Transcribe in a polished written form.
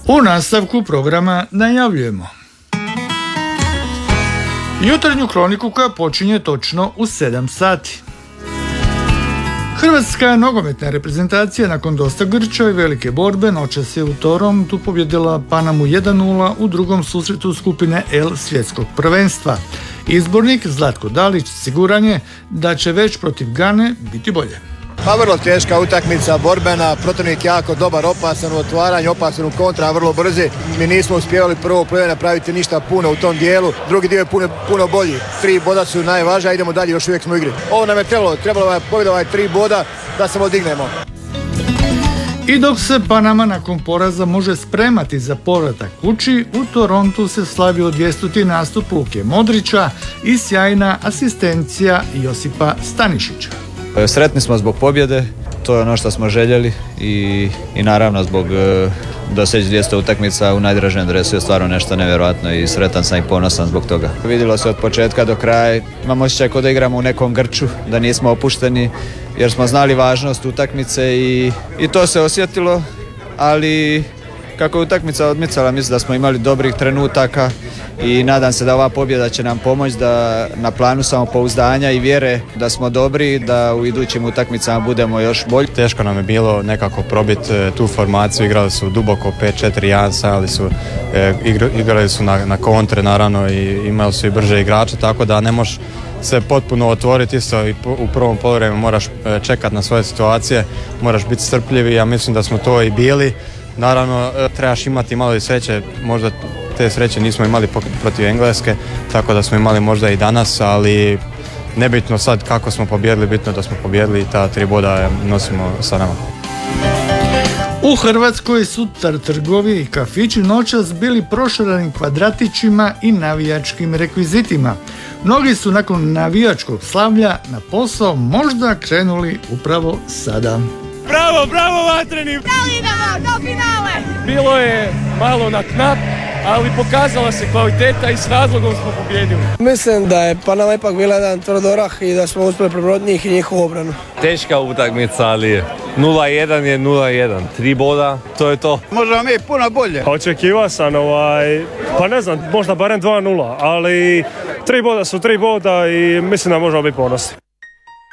U nastavku programa najavljujemo jutarnju kroniku koja počinje točno u 7 sati. Hrvatska nogometna reprezentacija nakon dosta grča i velike borbe noćas je u Torontu pobjedila Panamu 1:0 u drugom susretu skupine L svjetskog prvenstva. Izbornik Zlatko Dalić siguran je da će već protiv Gane biti bolje. Pa vrlo teška utakmica, borbena, protivnik jako dobar, opasan u otvaranju, opasan u kontra, vrlo brzi. Mi nismo uspjevali prvo play napraviti ništa puno u tom dijelu, drugi dio je puno bolji. 3 boda su najvažnija, idemo dalje, još uvijek smo u igri. Ovo nam je trebalo je pobjeda 3 boda da se odignemo. I dok se Panama nakon poraza može spremati za povratak kući, u Torontu se slavio 200. nastup Luke Modrića i sjajna asistencija Josipa Stanišića. Sretni smo zbog pobjede, to je ono što smo željeli i naravno zbog doseći 200 utakmica u najdražem dresu je stvarno nešto nevjerojatno i sretan sam i ponosan zbog toga. Vidjelo se od početka do kraja, imam osjećaj kao da igramo u nekom grču, da nismo opušteni jer smo znali važnost utakmice i to se osjetilo, ali kako je utakmica odmicala, mislim da smo imali dobrih trenutaka i nadam se da ova pobjeda će nam pomoći da na planu samopouzdanja i vjere da smo dobri, da u idućim utakmicama budemo još bolji. Teško nam je bilo nekako probiti tu formaciju, igrali su duboko 5-4-1, igrali su na kontre naravno i imali su i brže igrače, tako da ne možeš se potpuno otvoriti isto i u prvom poluvremenu moraš čekati na svoje situacije, moraš biti strpljiv i ja mislim da smo to i bili. Naravno, trebaš imati malo i sreće, možda te sreće nismo imali protiv Engleske, tako da smo imali možda i danas, ali nebitno sad kako smo pobjedili, bitno da smo pobjedili i ta 3 boda nosimo sa nama. U Hrvatskoj su trgovi i kafići noćas bili prošarani kvadratićima i navijačkim rekvizitima. Mnogi su nakon navijačkog slavlja na posao možda krenuli upravo sada. Bravo, vatreni! Da li idemo do finale? Bilo je malo na knap, ali pokazala se kvaliteta i s razlogom smo pobjedili. Mislim da je Panama ipak bila jedan tvrdorah i da smo uspjeli prebroditi njih i njihovu obranu. Teška utakmica, ali 0-1 je 0-1. 3 boda, to je to. Možemo mi puno bolje. Očekivao sam pa ne znam, možda barem 2-0, ali 3 boda su 3 boda i mislim da možemo biti ponosni.